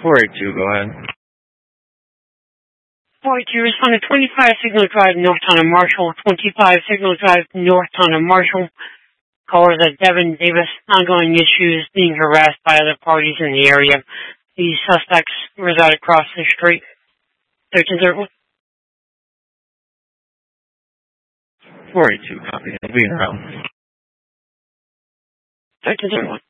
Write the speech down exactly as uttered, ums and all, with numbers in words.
four eight two, go ahead. four eight two, respond to twenty-five Signal Drive, North Town of Marshall. twenty-five Signal Drive, North Town of Marshall. Callers at Devin Davis, ongoing issues, being harassed by other parties in the area. The suspects reside across the street. thirteen thirty-one. four eight two, copy. I'll be around. thirteen thirty-one.